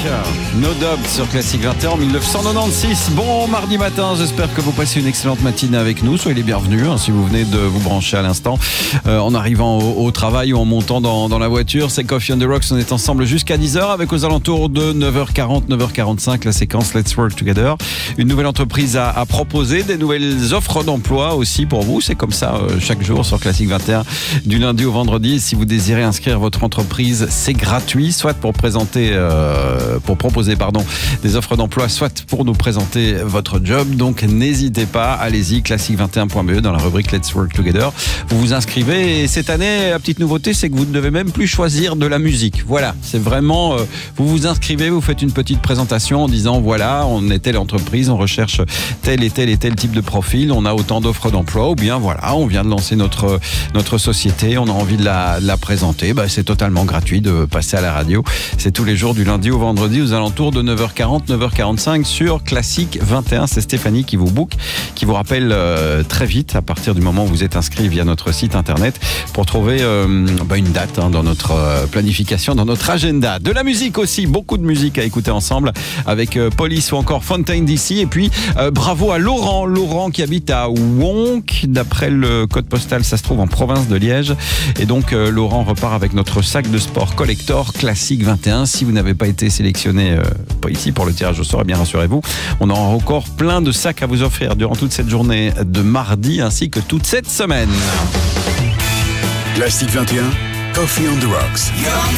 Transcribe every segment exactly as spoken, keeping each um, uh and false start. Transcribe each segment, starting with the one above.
No Doubt sur Classic vingt et un en mille neuf cent quatre-vingt-seize. Bon mardi matin, j'espère que vous passez une excellente matinée avec nous. Soyez les bienvenus hein, si vous venez de vous brancher à l'instant euh, en arrivant au, au travail ou en montant dans, dans la voiture. C'est Coffee on the Rocks, on est ensemble jusqu'à dix heures avec aux alentours de neuf heures quarante, neuf heures quarante-cinq la séquence Let's Work Together. Une nouvelle entreprise à, à proposer, des nouvelles offres d'emploi aussi pour vous. C'est comme ça euh, chaque jour sur Classic vingt et un du lundi au vendredi. Si vous désirez inscrire votre entreprise, c'est gratuit, soit pour présenter, euh, pour proposer pardon, des offres d'emploi, soit pour nous présenter votre job. Donc n'hésitez pas, allez-y, classic vingt et un point b e dans la rubrique Let's Work Together. Vous vous inscrivez et cette année, la petite nouveauté, c'est que vous ne devez même plus choisir de la musique. Voilà, c'est vraiment, euh, vous vous inscrivez, vous faites une petite présentation en disant voilà, on est telle entreprise, on recherche tel et tel et tel type de profil, on a autant d'offres d'emploi, ou bien voilà, on vient de lancer notre, notre société, on a envie de la, de la présenter. Bah, c'est totalement gratuit de passer à la radio. C'est tous les jours du lundi au vendredi aux alentours de neuf heures quarante, neuf heures quarante-cinq sur Classic vingt et un. C'est Stéphanie qui vous book, qui vous rappelle euh, très vite à partir du moment où vous êtes inscrit via notre site internet pour trouver euh, bah, une date hein, dans notre euh, planification, dans notre agenda. De la musique aussi, beaucoup de musique à écouter ensemble avec euh, Police ou encore Fontaine D C. Et puis euh, bravo à Laurent, Laurent qui habite à Wonk. D'après le code postal, ça se trouve en province de Liège. Et donc euh, Laurent repart avec notre sac de sport collector Classic vingt et un. Si vous n'avez pas été sélectionné euh, pas ici pour le tirage au sort, eh bien rassurez-vous, on aura encore plein de sacs à vous offrir durant toute cette journée de mardi ainsi que toute cette semaine. Classic vingt et un, Coffee on the Rocks.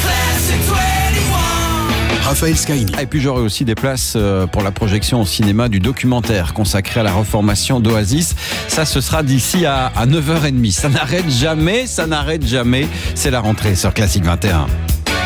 Raphaël Scaini. Et puis j'aurai aussi des places pour la projection au cinéma du documentaire consacré à la reformation d'Oasis. Ça, ce sera d'ici à, à neuf heures trente. Ça n'arrête jamais, ça n'arrête jamais. C'est la rentrée sur Classic vingt et un.